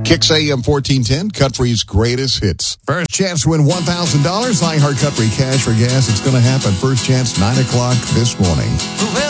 Kicks AM 1410, Country's greatest hits. First chance to win $1,000. iHeart Country Cash for Gas. It's going to happen. First chance, 9 o'clock this morning.